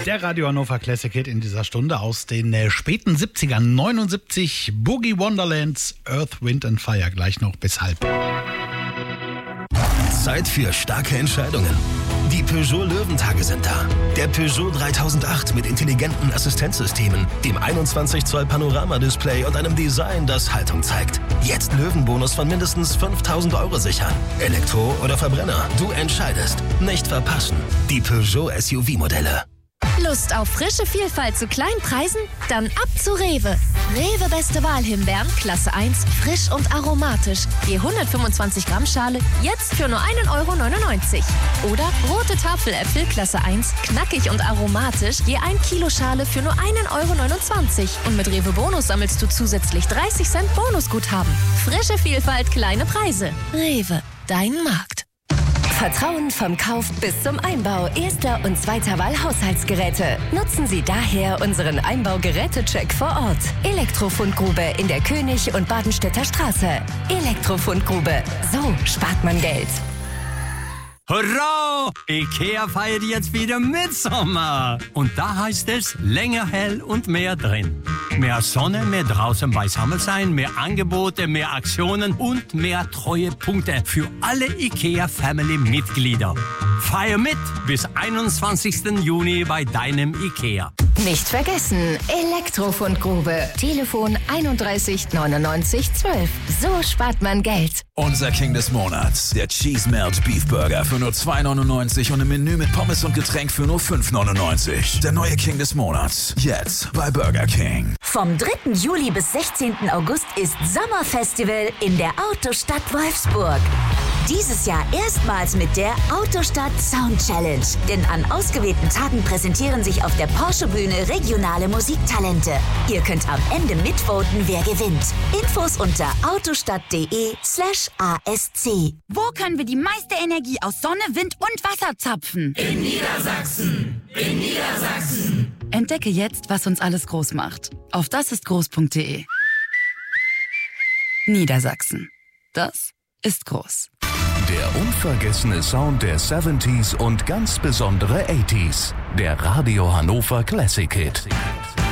Der Radio Hannover Classic Hit in dieser Stunde aus den späten 70ern. 79 Boogie Wonderlands, Earth, Wind and Fire. Gleich noch bis halb. Zeit für starke Entscheidungen. Die Peugeot Löwentage sind da. Der Peugeot 3008 mit intelligenten Assistenzsystemen, dem 21 Zoll Panoramadisplay und einem Design, das Haltung zeigt. Jetzt Löwenbonus von mindestens 5.000 € sichern. Elektro oder Verbrenner, du entscheidest. Nicht verpassen. Die Peugeot SUV-Modelle. Lust auf frische Vielfalt zu kleinen Preisen? Dann ab zu Rewe. Rewe Beste Wahl Himbeeren, Klasse 1, frisch und aromatisch. Je 125 Gramm Schale, jetzt für nur 1,99 €. Oder rote Tafeläpfel, Klasse 1, knackig und aromatisch, je 1 Kilo Schale für nur 1,29 €. Und mit Rewe Bonus sammelst du zusätzlich 30 Cent Bonusguthaben. Frische Vielfalt, kleine Preise. Rewe, dein Markt. Vertrauen vom Kauf bis zum Einbau erster und zweiter Wahl Haushaltsgeräte. Nutzen Sie daher unseren Einbaugerätecheck vor Ort. Elektrofundgrube in der König- und Badenstädter Straße. Elektrofundgrube. So spart man Geld. Hurra! IKEA feiert jetzt wieder Mitsommer. Und da heißt es länger hell und mehr drin. Mehr Sonne, mehr draußen beisammen sein, mehr Angebote, mehr Aktionen und mehr Treuepunkte für alle IKEA-Family-Mitglieder. Feier mit bis 21. Juni bei deinem IKEA. Nicht vergessen, Elektrofundgrube. Telefon 31 99 12. So spart man Geld. Unser King des Monats, der Cheese Melt Beef Burger für nur 2,99 € und im Menü mit Pommes und Getränk für nur 5,99 €. Der neue King des Monats, jetzt bei Burger King. Vom 3. Juli bis 16. August ist Sommerfestival in der Autostadt Wolfsburg. Dieses Jahr erstmals mit der Autostadt Sound Challenge. Denn an ausgewählten Tagen präsentieren sich auf der Porsche-Bühne regionale Musiktalente. Ihr könnt am Ende mitvoten, wer gewinnt. Infos unter autostadt.de/ASC. Wo können wir die meiste Energie aus Sonne, Wind und Wasser zapfen? In Niedersachsen! In Niedersachsen! Entdecke jetzt, was uns alles groß macht. Auf dasistgroß.de. Niedersachsen. Das ist groß. Der unvergessene Sound der 70s und ganz besondere 80s. Der Radio Hannover Classic Hit.